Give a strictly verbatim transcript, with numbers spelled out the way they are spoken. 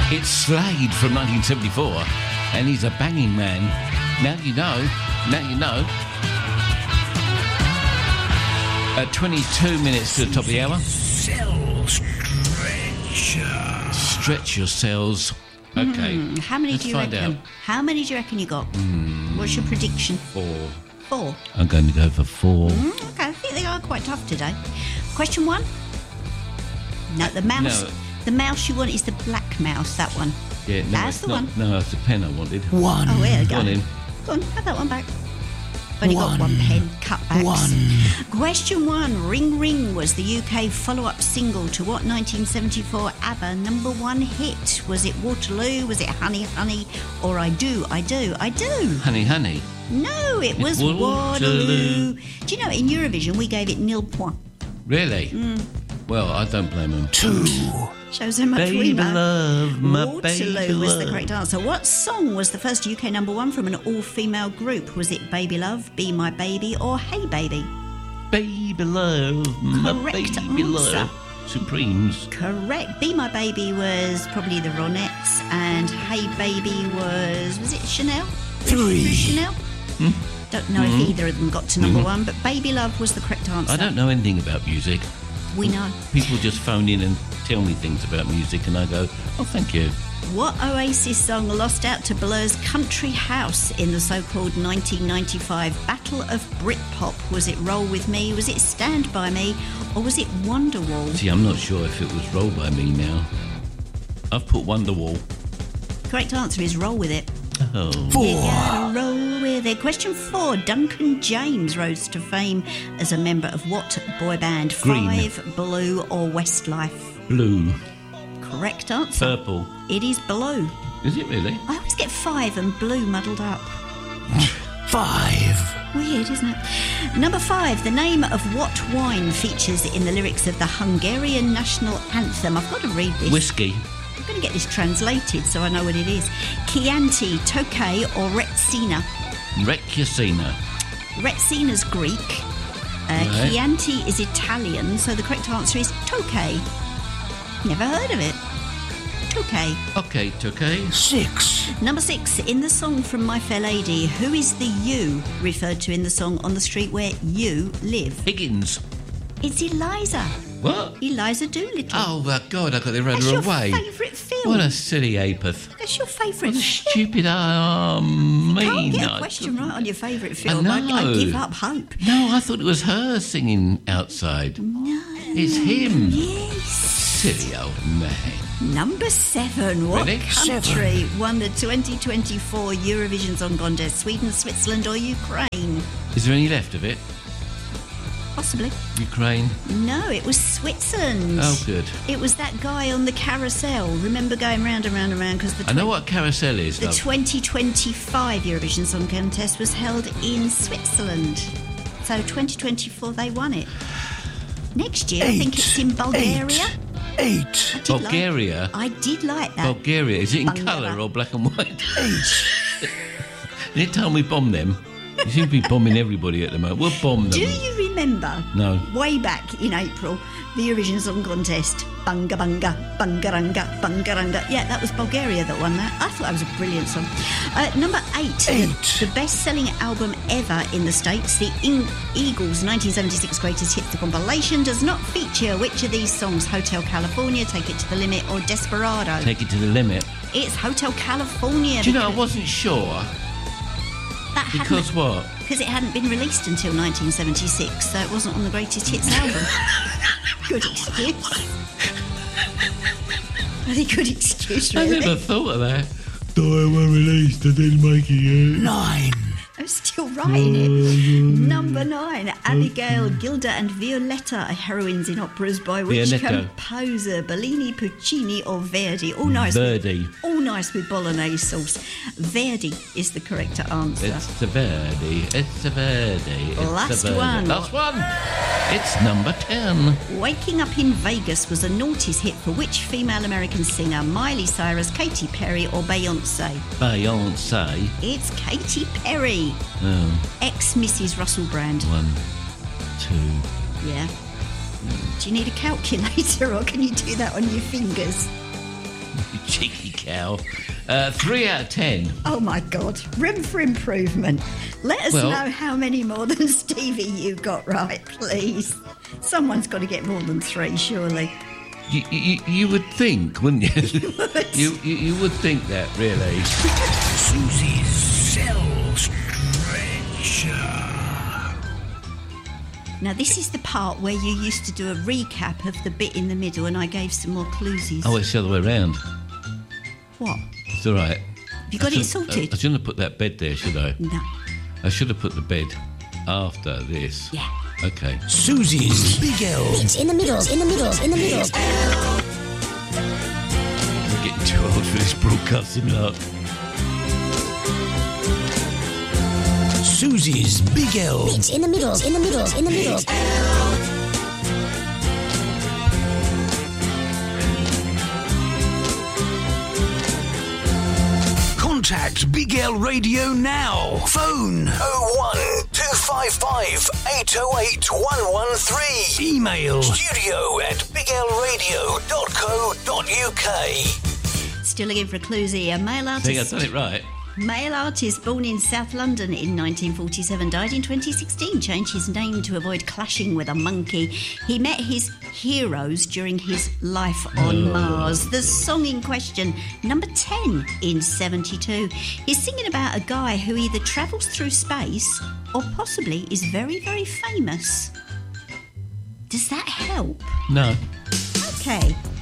It's Slade from nineteen seventy-four, and he's a banging man. Now you know. Now you know. At twenty-two minutes to the top of the hour. Cell stretcher. Stretch your cells. Okay. Mm, how many Let's do you find reckon? out. How many do you reckon you got? Mm, What's your prediction? Four. Four. I'm going to go for four. Mm, okay, I think they are quite tough today. Question one. No, the mouse. No. The mouse you want is the black mouse. That one. Yeah, no, That's it's the not, one. No, that's the pen I wanted. One. Oh, there you go. Go on in. Go on, have that one back. Only got One. one pen, cutbacks. One. Question one. Ring Ring was the U K follow-up single to what nineteen seventy-four ABBA number one hit? Was it Waterloo? Was it Honey Honey? Or I Do, I Do, I Do? Honey, honey. No, it was Waterloo. Waterloo. Do you know, in Eurovision, we gave it nil point. Really? Mm. Well, I don't blame him. Two. Shows how much Baby we know. love, my Waterloo baby was the love. correct answer. What song was the first U K number one from an all-female group? Was it Baby Love, Be My Baby, or Hey Baby? Baby love, my Correct baby answer. love. Supremes. Correct. Be My Baby was probably the Ronettes, and Hey Baby was was it Chanel? Three. Was it Chanel? Hmm? Don't know if either of them got to number one, but Baby Love was the correct answer. I don't know anything about music. We know. People just phone in and tell me things about music, and I go, oh, thank you. What Oasis song lost out to Blur's Country House in the so-called nineteen ninety-five Battle of Britpop? Was it Roll With Me, was it Stand By Me, or was it Wonderwall? See, I'm not sure if it was Roll By Me now. I've put Wonderwall. Correct answer is Roll With It. Oh. You gotta roll with it. Question four. Duncan James rose to fame as a member of what boy band? Green. Five, Blue, or Westlife? Blue. Correct answer. Purple. It is Blue. Is it really? I always get Five and Blue muddled up. Five. Weird, isn't it? Number five. The name of what wine features in the lyrics of the Hungarian national anthem? I've got to read this. Whiskey. I'm going to get this translated so I know what it is. Chianti, Tokay, or Retsina? Recusina. Retsina's Greek. Uh, Right. Chianti is Italian, so the correct answer is Tokay. Never heard of it. Tokay. Okay, okay. Six. Number six. In the song from My Fair Lady, who is the you referred to in the song On the Street Where You Live? Higgins. It's Eliza. What? Eliza Doolittle. Oh, my God, I got the That's runner your away. favourite film. What a silly apeth. That's your favourite What a film. stupid, oh, mean. Can't get a I question couldn't- right on your favourite film. I I, I know. give up hope. No, I thought it was her singing outside. No. It's him. Yes. Silly old man. Number seven. What Ready? country won the twenty twenty-four Eurovision Song Contest? Sweden, Switzerland, or Ukraine? Is there any left of it? Possibly. Ukraine? No, it was Switzerland. Oh, good. It was that guy on the carousel. Remember going round and round and round because the I know what carousel is, the love. twenty twenty-five Eurovision Song Contest was held in Switzerland. So twenty twenty-four they won it. Next year, I think Eight. it's in Bulgaria. Eight. I did Bulgaria? Like, I did like that. Bulgaria. Is it in Bungalow. colour or black and white? Eight. Any time we bomb them, you seem to be bombing everybody at the moment. We'll bomb them. Do you remember? No. Way back in April, the Eurovision Song Contest. Bunga bunga, bungaranga, bungaranga. Yeah, that was Bulgaria that won that. I thought that was a brilliant song. Uh, number eight. Eight. The, the best-selling album ever in the States, the In- Eagles' nineteen seventy-six Greatest Hits, the compilation, does not feature which of these songs? Hotel California, Take It to the Limit, or Desperado? Take it to the limit. It's Hotel California. Do you know, I because wasn't sure. that hadn't- Because what? Because it hadn't been released until nineteen seventy-six, so it wasn't on the Greatest Hits album. Good excuse. Very good excuse, I really. never thought of that. Though I was released, I didn't make it. Nine. I'm still writing it. Number nine, Abigail, Gilda and Violetta are heroines in operas by which Violetta. composer? Bellini, Puccini or Verdi? All nice. Verdi. With, all nice with bolognese sauce. Verdi is the correct answer. It's a Verdi. It's a Verdi. It's Last a Verdi. one. Last one. It's number ten. Waking Up in Vegas was a noughties hit for which female American singer? Miley Cyrus, Katy Perry or Beyonce? Beyonce. It's Katy Perry. Oh, Ex-Missus Russell Brand. one, two. Yeah. Do you need a calculator or can you do that on your fingers? You cheeky cow. Uh, three out of ten. Oh, my God. Room for improvement. Let us Well- know how many more than Stevie you got right, please. Someone's got to get more than three, surely. You, you, you would think, wouldn't you? You would. you, you, you would think that, really. Susie's Cell Stretcher. Now, this is the part where you used to do a recap of the bit in the middle and I gave some more cluesies. Oh, it's the other way around. What? It's all right. Have you got I it shouldn't- sorted? I, I shouldn't have put that bed there, should I? No. I should have put the bed after this. Yeah. Okay. Susie's Big L. It's in the middles, in the middles, in the middles. I'm getting too old for this broadcasting lot. Susie's Big L. It's in the middles, in the middles, in the middles. Contact Big L Radio now. Phone oh one two five five eight oh eight one one three. Email studio at biglradio dot co dot uk. Still looking for a cluesie. A male I think I've artist. done it right. Male artist born in South London in nineteen forty-seven, died in twenty sixteen, changed his name to avoid clashing with a monkey. He met his heroes during his life on Mars. The song in question, number ten in seventy-two. He's singing about a guy who either travels through space or possibly is very, very famous. Does that help? No. Okay.